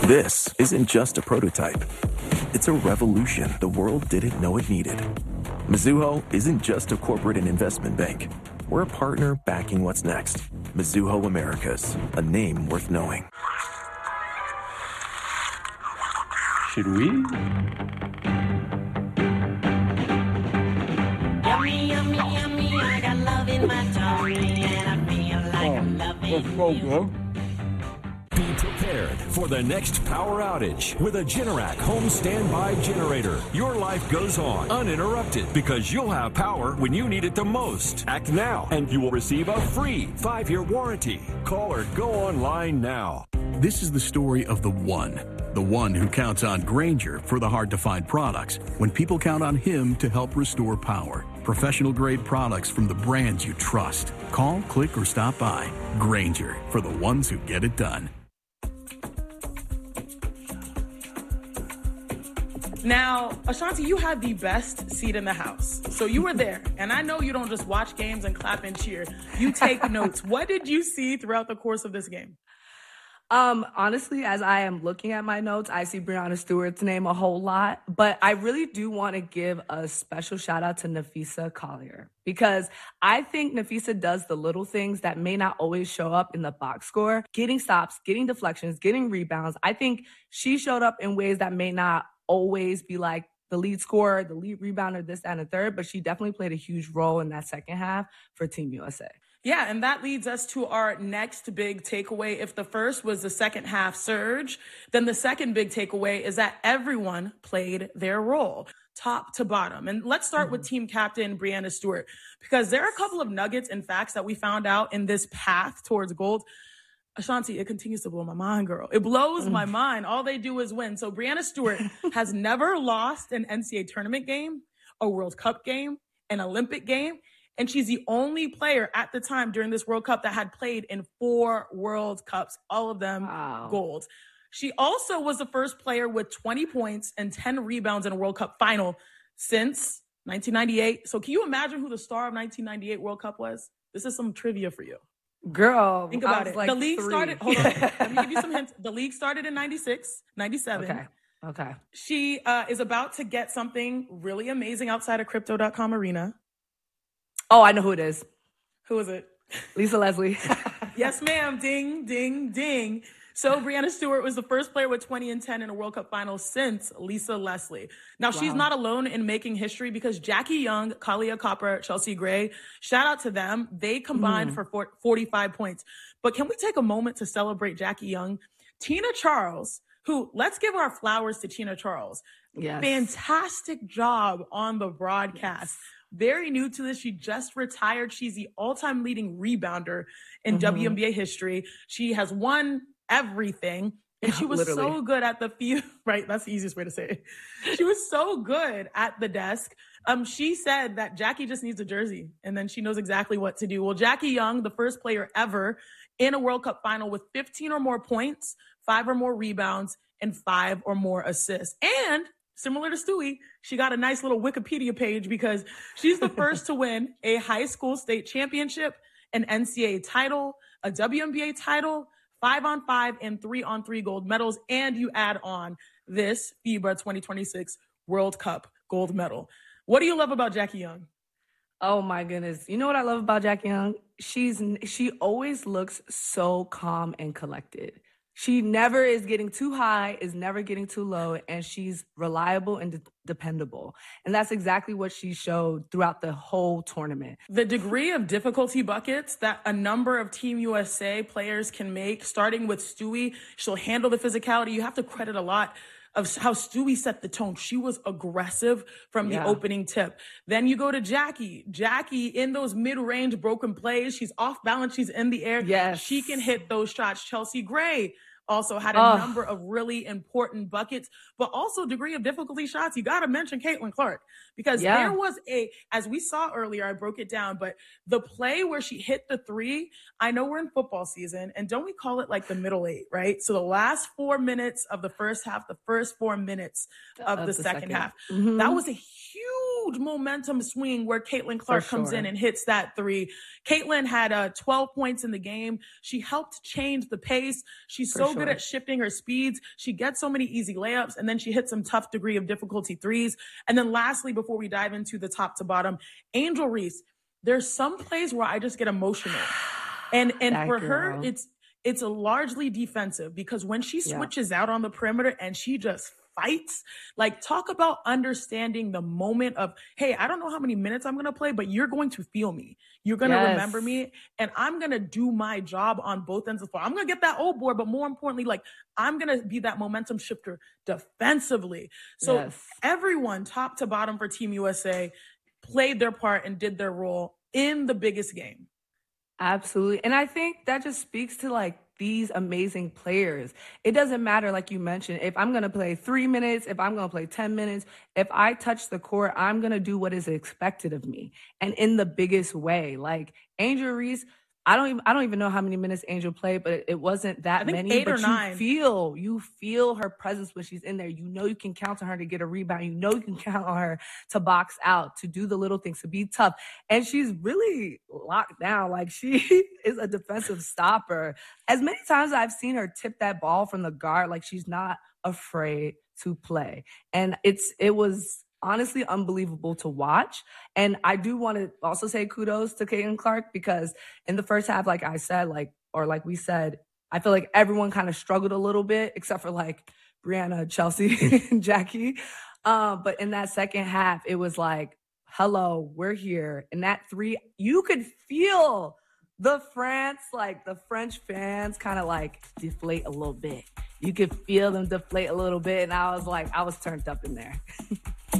This isn't just a prototype. It's a revolution the world didn't know it needed. Mizuho isn't just a corporate and investment bank. We're a partner backing what's next. Mizuho Americas, a name worth knowing. Should we? Yummy, yummy, yummy, I got love in my tummy, and I feel like I'm loving That's so you. good. Be prepared for the next power outage with a Generac home standby generator. Your life goes on uninterrupted because you'll have power when you need it the most. Act now and you will receive a free 5-year warranty. Call or go online now. This is the story of the one who counts on Grainger for the hard-to-find products when people count on him to help restore power. Professional-grade products from the brands you trust. Call, click, or stop by. Grainger, for the ones who get it done. Now, Ashanti, you had the best seat in the house. So you were there. And I know you don't just watch games and clap and cheer. You take notes. What did you see throughout the course of this game? Honestly, as I am looking at my notes, I see Breanna Stewart's name a whole lot, but I really do want to give a special shout out to Napheesa Collier because I think Napheesa does the little things that may not always show up in the box score, getting stops, getting deflections, getting rebounds. I think she showed up in ways that may not always be like the lead scorer, the lead rebounder, this, that, and the third, but she definitely played a huge role in that second half for Team USA. Yeah, and that leads us to our next big takeaway. If the first was the second half surge, then the second big takeaway is that everyone played their role, top to bottom. And let's start with team captain Breanna Stewart, because there are a couple of nuggets and facts that we found out in this path towards gold. Ashanti, it continues to blow my mind, girl. It blows my mind. All they do is win. So Breanna Stewart has never lost an NCAA tournament game, a World Cup game, an Olympic game. And she's the only player at the time during this World Cup that had played in 4 World Cups, all of them gold. She also was the first player with 20 points and 10 rebounds in a World Cup final since 1998. So can you imagine who the star of 1998 World Cup was? This is some trivia for you. Girl, think about it. Like the league 3. started, hold on, let me give you some hints. The league started in 96, 97. Okay. She is about to get something really amazing outside of Crypto.com Arena. Oh, I know who it is. Who is it? Lisa Leslie. Yes, ma'am. Ding, ding, ding. So Breanna Stewart was the first player with 20 and 10 in a World Cup final since Lisa Leslie. Now, she's not alone in making history because Jackie Young, Kahleah Copper, Chelsea Gray, shout out to them. They combined for 45 points. But can we take a moment to celebrate Jackie Young? Tina Charles, who, let's give our flowers to Tina Charles. Yes. Fantastic job on the broadcast. Yes. Very new to this. She just retired. She's the all-time leading rebounder in WNBA history. She has won everything. And she was so good at the field, right? That's the easiest way to say it. She was so good at the desk. She said that Jackie just needs a jersey and then she knows exactly what to do. Well, Jackie Young, the first player ever in a World Cup final with 15 or more points, 5 or more rebounds, and 5 or more assists. And similar to Stewie, she got a nice little Wikipedia page because she's the first to win a high school state championship, an NCAA title, a WNBA title, 5-on-5 and 3-on-3 gold medals. And you add on this FIBA 2026 World Cup gold medal. What do you love about Jackie Young? Oh my goodness. You know what I love about Jackie Young? She always looks so calm and collected. She never is getting too high, is never getting too low, and she's reliable and dependable. And that's exactly what she showed throughout the whole tournament. The degree of difficulty buckets that a number of Team USA players can make, starting with Stewie, she'll handle the physicality. You have to credit a lot of how Stewie set the tone. She was aggressive from the opening tip. Then you go to Jackie. Jackie, in those mid-range broken plays, she's off balance, she's in the air. Yes. She can hit those shots. Chelsea Gray also had a number of really important buckets, but also degree of difficulty shots. You got to mention Caitlin Clark because there was as we saw earlier, I broke it down, but the play where she hit the 3, I know we're in football season and don't we call it like the middle 8, right? So the last 4 minutes of the first half, the first 4 minutes of the second half, that was a huge momentum swing where Caitlin Clark comes in and hits that three. Caitlin had 12 points in the game. She helped change the pace. She's so good at shifting her speeds. She gets so many easy layups, and then she hits some tough degree of difficulty threes. And then lastly, before we dive into the top to bottom, Angel Reese, there's some plays where I just get emotional. And for her, it's largely defensive, because when she switches out on the perimeter and she just fights, like, talk about understanding the moment of, hey, I don't know how many minutes I'm going to play, but you're going to feel me. You're going to remember me, and I'm going to do my job on both ends of the floor. I'm going to get that old board, but more importantly, like, I'm going to be that momentum shifter defensively. So everyone, top to bottom for Team USA, played their part and did their role in the biggest game. Absolutely. And I think that just speaks to, like, these amazing players. It doesn't matter, like you mentioned, if I'm going to play 3 minutes, if I'm going to play 10 minutes, if I touch the court, I'm going to do what is expected of me, and in the biggest way. Like, Angel Reese, I don't even know how many minutes Angel played, but it wasn't that many. 8 or 9. You feel her presence when she's in there. You know you can count on her to get a rebound. You know you can count on her to box out, to do the little things, to be tough. And she's really locked down. Like, she is a defensive stopper. As many times as I've seen her tip that ball from the guard, like, she's not afraid to play. And it was honestly unbelievable to watch. And I do want to also say kudos to Caitlin Clark, because in the first half, like I said, like we said, I feel like everyone kind of struggled a little bit, except for like Brianna, Chelsea, and Jackie. But in that second half, it was like, hello, we're here. And that three, you could feel the French fans kind of like deflate a little bit. You could feel them deflate a little bit. And I was turned up in there.